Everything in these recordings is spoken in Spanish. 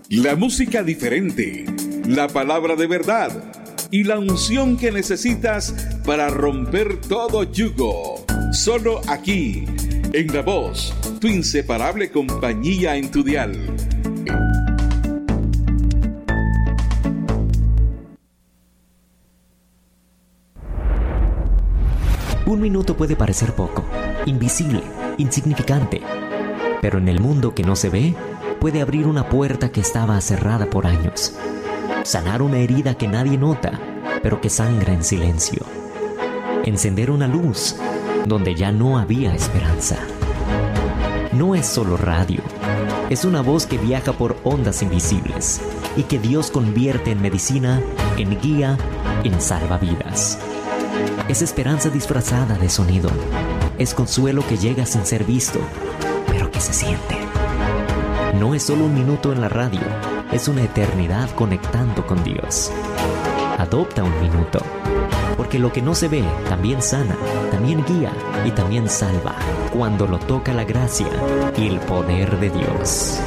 La música diferente, la palabra de verdad y la unción que necesitas para romper todo yugo. Solo aquí, en La Voz, tu inseparable compañía en tu dial. Un minuto puede parecer poco, invisible, insignificante, pero en el mundo que no se ve, puede abrir una puerta que estaba cerrada por años, sanar una herida que nadie nota, pero que sangra en silencio, encender una luz donde ya no había esperanza. No es solo radio, es una voz que viaja por ondas invisibles y que Dios convierte en medicina, en guía, en salvavidas. Es esperanza disfrazada de sonido. Es consuelo que llega sin ser visto, pero que se siente. No es solo un minuto en la radio, es una eternidad conectando con Dios. Adopta un minuto, porque lo que no se ve también sana, también guía y también salva, cuando lo toca la gracia y el poder de Dios.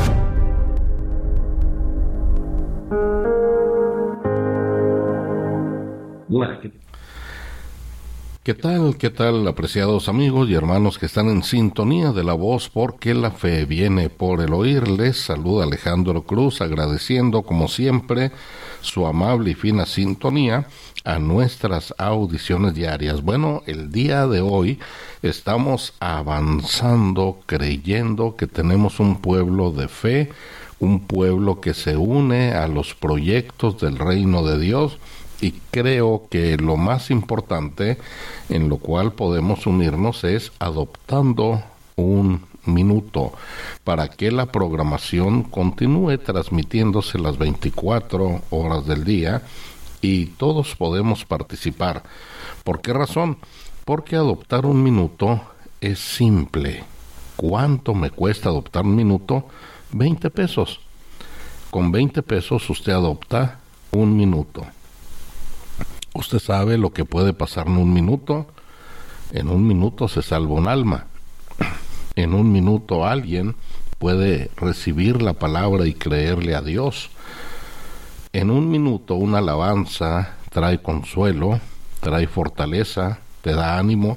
¿Qué tal, apreciados amigos y hermanos que están en sintonía de La Voz? Porque la fe viene por el oír. Les saluda Alejandro Cruz, agradeciendo como siempre su amable y fina sintonía a nuestras audiciones diarias. Bueno, el día de hoy estamos avanzando, creyendo que tenemos un pueblo de fe, un pueblo que se une a los proyectos del reino de Dios. Y creo que lo más importante en lo cual podemos unirnos es adoptando un minuto para que la programación continúe transmitiéndose las 24 horas del día y todos podemos participar. ¿Por qué razón? Porque adoptar un minuto es simple. ¿Cuánto me cuesta adoptar un minuto? 20 pesos. Con 20 pesos usted adopta un minuto. Usted sabe lo que puede pasar en un minuto. En un minuto se salva un alma. En un minuto alguien puede recibir la palabra y creerle a Dios. En un minuto una alabanza trae consuelo, trae fortaleza, te da ánimo.